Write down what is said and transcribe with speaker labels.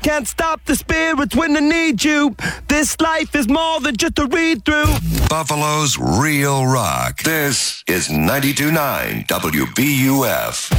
Speaker 1: Can't stop the spirits when they need you. This life is more than just a read-through.
Speaker 2: Buffalo's real rock. This is 92.9 WBUF.